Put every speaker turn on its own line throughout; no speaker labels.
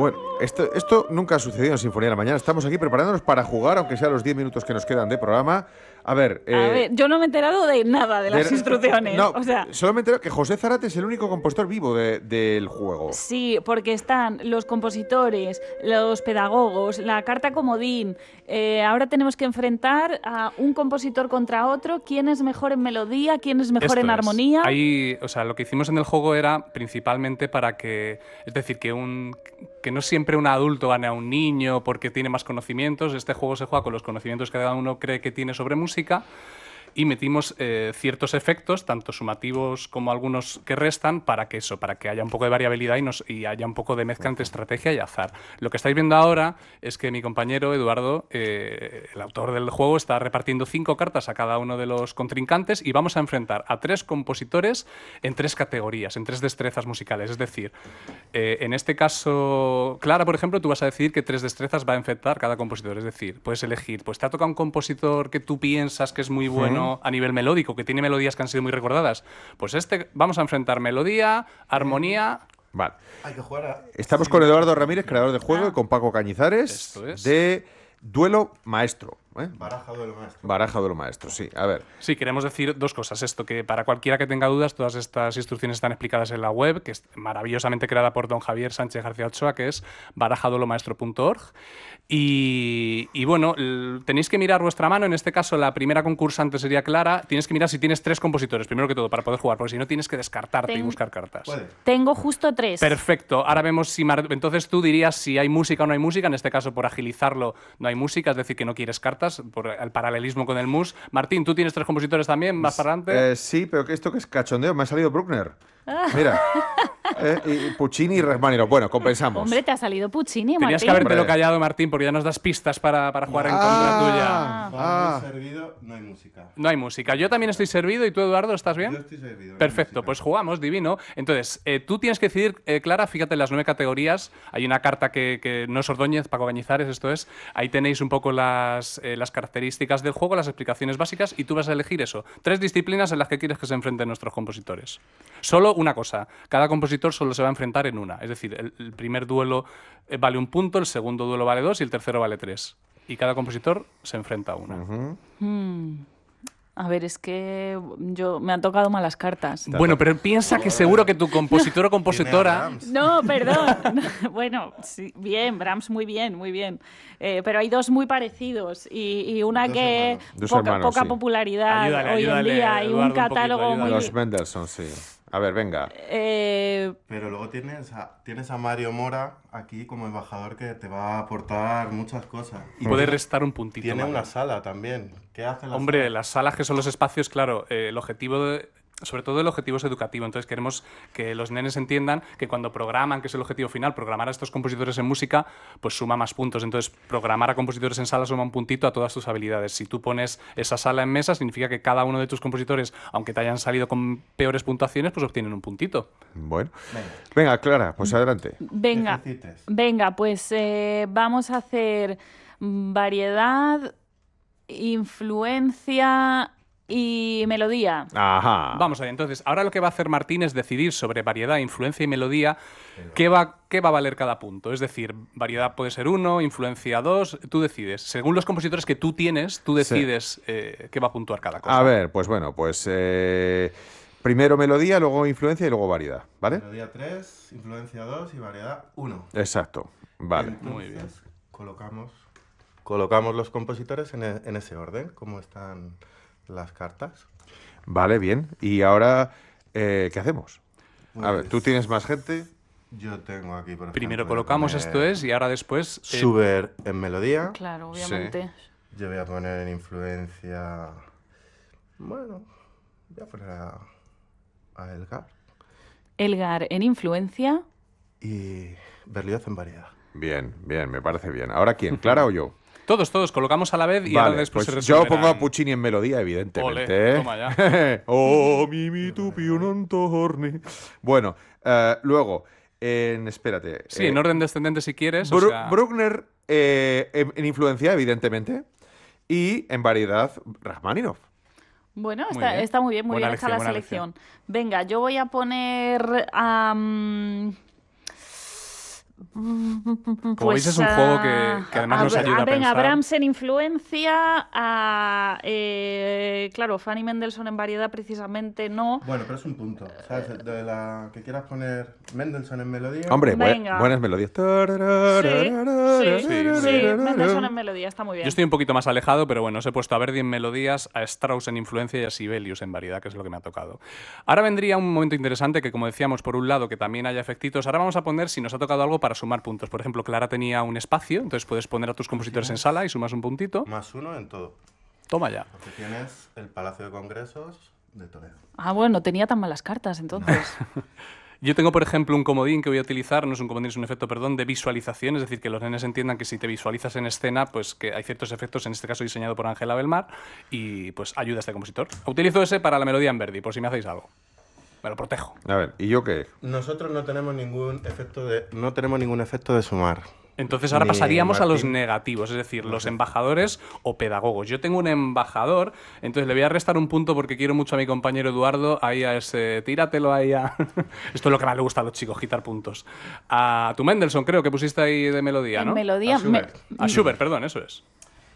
Bueno, esto nunca ha sucedido en Sinfonía de la Mañana. Estamos aquí preparándonos para jugar, aunque sea los 10 minutos que nos quedan de programa. A ver,
yo no me he enterado de nada de las instrucciones.
No,
o sea,
solo me he enterado que José Zárate es el único compositor vivo del juego.
Sí, porque están los compositores, los pedagogos, la carta comodín. Ahora tenemos que enfrentar a un compositor contra otro. ¿Quién es mejor en melodía? ¿Quién es mejor en armonía?
Ahí, o sea, lo que hicimos en el juego era principalmente para que, es decir, que no siempre un adulto gane a un niño porque tiene más conocimientos. Este juego se juega con los conocimientos que cada uno cree que tiene sobre música. Y metimos ciertos efectos, tanto sumativos como algunos que restan, para que haya un poco de variabilidad y haya un poco de mezcla entre estrategia y azar. Lo que estáis viendo ahora es que mi compañero Eduardo, el autor del juego, está repartiendo 5 cartas a cada uno de los contrincantes y vamos a enfrentar a 3 compositores en 3 categorías, en 3 destrezas musicales. Es decir, en este caso, Clara, por ejemplo, tú vas a decidir qué 3 destrezas va a enfrentar cada compositor. Es decir, puedes elegir, pues te ha tocado un compositor que tú piensas que es muy bueno a nivel melódico, que tiene melodías que han sido muy recordadas, pues vamos a enfrentar melodía, armonía.
Vale.
Hay que jugar
Estamos con Eduardo Ramírez, creador del juego, y con Paco Cañizares, de Duelo Maestro.
Baraja Duelo Maestro.
Baraja Duelo Maestro, sí. A ver.
Sí, queremos decir 2 cosas. Esto, que para cualquiera que tenga dudas, todas estas instrucciones están explicadas en la web, que es maravillosamente creada por don Javier Sánchez García Ochoa, que es barajaduelomaestro.org. Y bueno, tenéis que mirar vuestra mano. En este caso, la primera concursante sería Clara. Tienes que mirar si tienes 3 compositores, primero que todo, para poder jugar, porque si no tienes que descartarte y buscar cartas.
Tengo justo 3.
Perfecto. Ahora vemos si... Entonces tú dirías si hay música o no hay música. En este caso, por agilizarlo, no hay música, es decir, que no quieres cartas, por el paralelismo con el mus. Martín, ¿tú tienes 3 compositores también? ¿Más para adelante?
Sí, pero ¿esto qué es cachondeo? Me ha salido Bruckner. Mira. Y Puccini y Rachmaninoff. Bueno, compensamos.
Hombre, te ha salido Puccini, Martín.
Tenías que habértelo callado, Martín, porque ya nos das pistas para jugar en contra tuya.
Cuando estoy servido, no hay música.
No hay música. Yo también estoy servido. ¿Y tú, Eduardo, estás bien?
Yo estoy servido.
Perfecto, pues jugamos, divino. Entonces, tú tienes que decidir, Clara, fíjate en las 9 categorías. Hay una carta que no es Ordóñez, Paco Cañizares, esto es. Ahí tenéis un poco las características del juego, las explicaciones básicas, y tú vas a elegir eso. 3 disciplinas en las que quieres que se enfrenten nuestros compositores. Solo una cosa. Cada compositor solo se va a enfrentar en una. Es decir, el primer duelo vale 1 punto, el segundo duelo vale 2 y el tercero vale 3. Y cada compositor se enfrenta a una.
A ver, es que me han tocado malas cartas.
Bueno, pero piensa que seguro que tu compositor o compositora...
No, perdón. Bueno, sí, bien, Brahms, muy bien, muy bien. Pero hay 2 muy parecidos y una que poca popularidad hoy en día, y un catálogo muy...
Los Mendelssohn, sí. A ver, venga.
Pero luego tienes a Mario Mora aquí como embajador, que te va a aportar muchas cosas.
Y puede restar un puntito.
Tiene una sala también. ¿Qué hace la
Hombre,
sala?
las salas, que son los espacios, claro, el objetivo sobre todo el objetivo es educativo. Entonces queremos que los nenes entiendan que cuando programan, que es el objetivo final, programar a estos compositores en música, pues suma más puntos. Entonces programar a compositores en sala suma un puntito a todas tus habilidades. Si tú pones esa sala en mesa, significa que cada uno de tus compositores, aunque te hayan salido con peores puntuaciones, pues obtienen un puntito.
Bueno. Venga, Clara, pues adelante.
Venga, pues vamos a hacer variedad, influencia y melodía.
Ajá.
Vamos allá. Entonces, ahora lo que va a hacer Martín es decidir sobre variedad, influencia y melodía qué va a valer cada punto. Es decir, variedad puede ser 1, influencia 2, tú decides. Según los compositores que tú tienes, tú decides qué va a puntuar cada cosa.
A ver, pues bueno, primero melodía, luego influencia y luego variedad, ¿vale?
Melodía 3, influencia 2 y variedad 1.
Exacto, vale.
Entonces,
muy bien.
Colocamos los compositores en ese orden, como están las cartas.
Vale, bien. Y ahora, ¿qué hacemos?
Pues,
a ver, ¿tú tienes más gente?
Yo tengo aquí, por ejemplo...
Primero colocamos esto y ahora después...
Schubert en melodía.
Claro, obviamente.
Sí. Yo voy a poner en influencia... Bueno, voy a poner a Elgar.
Elgar en influencia.
Y Berlioz en variedad.
Bien, me parece bien. ¿Ahora quién? ¿Clara o yo?
Todos colocamos a la vez y
vale,
ahora después
pues
se
yo
resolverán.
pongo a Puccini en melodía, evidentemente.
Ole, toma ya.
Oh, mi tu pio non torni. Bueno, luego, espérate.
Sí, en orden descendente si quieres.
Bruckner en influencia, evidentemente. Y en variedad, Rachmaninoff.
Bueno, está muy bien, muy bien hecha la selección. Venga, yo voy a poner
Como veis, es un juego que además nos ayuda a
venga,
pensar.
Brahms en influencia, claro, Fanny Mendelssohn en variedad precisamente no.
Bueno, pero es un punto. ¿Sabes? De la que quieras poner Mendelssohn en melodía.
Hombre,
Venga.
buenas melodías.
Sí, Mendelssohn en melodía, está muy bien.
Yo estoy un poquito más alejado, pero bueno, os he puesto a Verdi en melodías, a Strauss en influencia y a Sibelius en variedad, que es lo que me ha tocado. Ahora vendría un momento interesante que, como decíamos, por un lado, que también haya efectitos. Ahora vamos a poner si nos ha tocado algo para sumar puntos. Por ejemplo, Clara tenía un espacio, entonces puedes poner a tus compositores en sala y sumas un puntito.
+1 en todo.
Toma ya.
Porque tienes el Palacio de Congresos de Toledo.
Bueno, tenía tan malas cartas entonces.
Yo tengo, por ejemplo, un comodín que voy a utilizar, no es un comodín, es un efecto, perdón, de visualización, es decir, que los nenes entiendan que si te visualizas en escena, pues que hay ciertos efectos, en este caso diseñado por Ángela Belmar, y pues ayuda a este compositor. Utilizo ese para la melodía en Verdi, por si me hacéis algo. Me lo protejo.
A ver, ¿y yo qué?
Nosotros no tenemos ningún efecto de sumar.
Entonces ahora
Ni
pasaríamos a los
Martín.
negativos, es decir, los embajadores o pedagogos. Yo tengo un embajador, entonces le voy a restar un punto porque quiero mucho a mi compañero Eduardo, ahí a ese, tíratelo ahí a... Esto es lo que más le gusta a los chicos, quitar puntos. A tu Mendelssohn creo que pusiste ahí de melodía,
En
¿no?
melodía.
A Schubert.
A Schubert, perdón, eso es.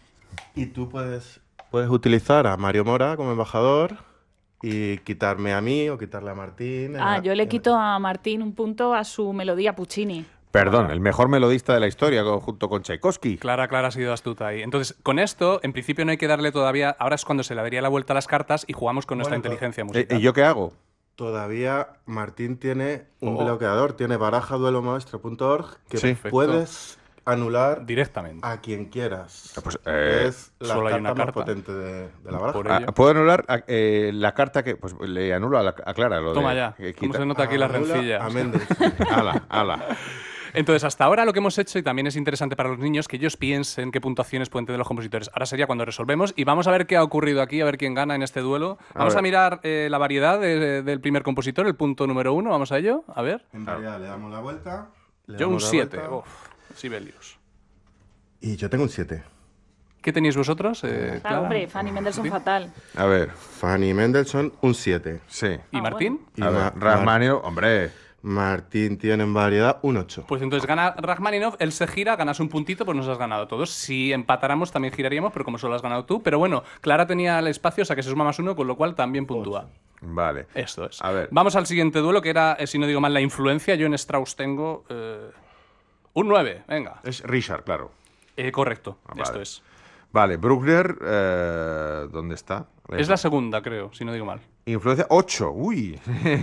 Y tú puedes utilizar a Mario Mora como embajador y quitarme a mí o quitarle a Martín.
Yo le quito a Martín un punto a su melodía Puccini.
Perdón, el mejor melodista de la historia junto con Tchaikovsky.
Clara ha sido astuta ahí. Entonces, con esto, en principio no hay que darle todavía... Ahora es cuando se le daría la vuelta a las cartas y jugamos con nuestra
Bueno,
inteligencia musical.
¿Y yo qué hago?
Todavía Martín tiene un bloqueador, tiene barajaduelomaestro.org que
Sí.
puedes anular
Directamente.
a quien quieras.
Pues,
es la
solo hay
carta
una
más
carta.
potente de la baraja.
Por ello.
¿Puedo anular la carta que... Pues le anulo a Clara. Lo
Toma
de,
ya.
que
¿Cómo
quita-
se nota aquí las
Anula
rencillas?
a Mendelssohn.
Ala.
Entonces, hasta ahora lo que hemos hecho, y también es interesante para los niños, que ellos piensen qué puntuaciones pueden tener los compositores. Ahora sería cuando resolvemos y vamos a ver qué ha ocurrido aquí, a ver quién gana en este duelo. Vamos a
ver.
mirar la variedad del primer compositor, el punto número 1. Vamos a ello. A ver.
En realidad le damos la vuelta. le
Yo un
damos la
7.
vuelta,
Sibelius.
Y yo tengo un 7.
¿Qué tenéis vosotros? Clara?
Hombre, Fanny Mendelssohn fatal.
A ver,
Fanny Mendelssohn, un 7.
sí.
¿Y Martín?
Y
A ver, Rachmaninoff, hombre.
Martín tiene en variedad un 8.
Pues entonces gana Rachmaninoff, él se gira, ganas un puntito, pues nos has ganado todos. Si empatáramos también giraríamos, pero como solo has ganado tú. Pero bueno, Clara tenía el espacio, o sea que se suma +1, con lo cual también puntúa.
Vale.
Esto es.
A ver.
Vamos al siguiente duelo, que era, si no digo mal, la influencia. Yo en Strauss tengo un 9, venga.
Es Richard, claro.
Correcto,
Vale.
esto es.
Vale, Bruckner, ¿dónde está?
Es la segunda, creo, si no digo mal.
Influencia 8, uy.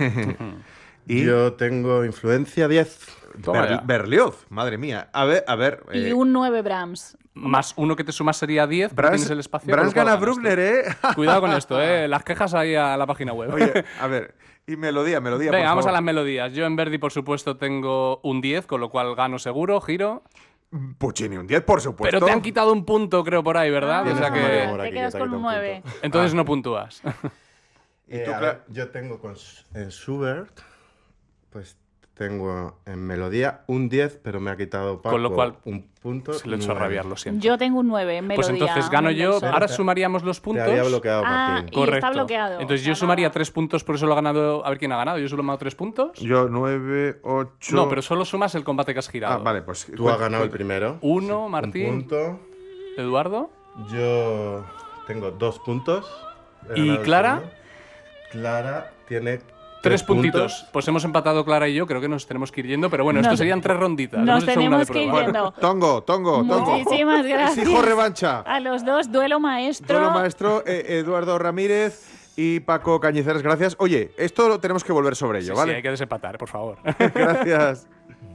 Y
Yo tengo influencia 10.
Toma ya.
Berlioz, madre mía. A ver.
Y un 9 Brahms.
Más uno que te sumas sería 10, porque
Brahms,
tienes el espacio.
Brahms
con lo
gana
cual ganas tú.
Bruckner, ¿eh?
Cuidado con esto, las quejas ahí a la página web.
Oye, a ver. Y melodía, por
Venga, vamos
favor.
a las melodías. Yo en Verdi, por supuesto, tengo un 10, con lo cual gano seguro, giro.
Puccini, un 10, por supuesto.
Pero te han quitado un punto, creo, por ahí, ¿verdad?
Tienes
O sea
un
que...
Mario Mora
te
aquí,
quedas
que te
con
quita
un
un
9.
Entonces no puntúas.
¿Y tú,
A ver, yo tengo en Schubert, pues tengo en melodía un 10, pero me ha quitado Paco
Con lo cual,
un punto.
Se lo he hecho
9.
rabiar, lo siento.
Yo tengo un 9 en melodía.
Pues entonces gano yo.
Mendelssohn.
Ahora sumaríamos los
Te
puntos.
había bloqueado Martín.
Y está bloqueado.
Entonces
O
yo
sea,
sumaría
nada.
3 puntos, por eso lo ha ganado. A ver quién ha ganado. Yo solo he sumado 3 puntos.
Yo 9, 8...
No, pero solo sumas el combate que has girado.
Ah, vale, pues...
Tú has ganado el primero.
1, Martín.
Un punto.
Eduardo.
Yo tengo 2 puntos. He
¿Y
ganado el
Clara?
segundo. Clara tiene
3 puntitos. Pues hemos empatado Clara y yo. Creo que nos tenemos que ir yendo. Pero bueno, esto
Nos-
serían 3 ronditas.
nos
Hemos hecho una de
tenemos que ir
prueba.
yendo.
Tongo.
Muchísimas gracias.
Exijo revancha.
A los dos, duelo maestro.
Duelo maestro, Eduardo Ramírez y Paco Cañizares, gracias. Oye, esto lo tenemos que volver sobre ello,
Sí,
¿vale?
sí, hay que desempatar, por favor.
Gracias.